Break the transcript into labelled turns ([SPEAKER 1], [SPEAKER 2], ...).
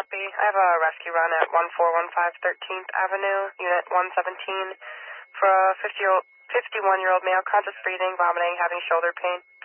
[SPEAKER 1] copy. I have a rescue run at 1415 13th Avenue, Unit 117, for a 51-year-old male, conscious breathing, vomiting, having shoulder pain.